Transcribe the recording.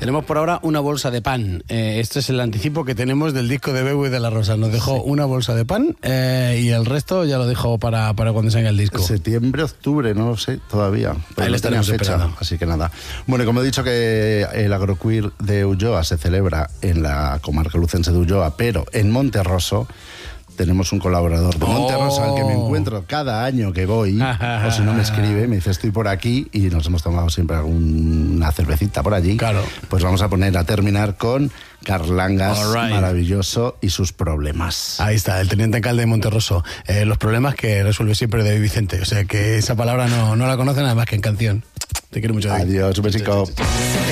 Tenemos por ahora una bolsa de pan. Este es el anticipo que tenemos del disco de Bebo y de la Rosa. Nos dejó una bolsa de pan y el resto ya lo dejó para cuando salga el disco. Septiembre, octubre, no lo sé todavía. Ahí le estaremos esperando. Así que nada. Bueno, como he dicho que el Agroqueer de Ulloa se celebra en la comarca lucense de Ulloa, pero en Monterroso tenemos un colaborador de Monterroso al que me encuentro cada año que voy, o si no me escribe, me dice estoy por aquí y nos hemos tomado siempre alguna cervecita por allí. Claro. Pues vamos a terminar con Carlangas, maravilloso, y sus problemas. Ahí está, el teniente alcalde de Monterroso. Los problemas que resuelve siempre David Vicente. O sea que esa palabra no la conocen nada más que en canción. Te quiero mucho, David. Adiós, un besico.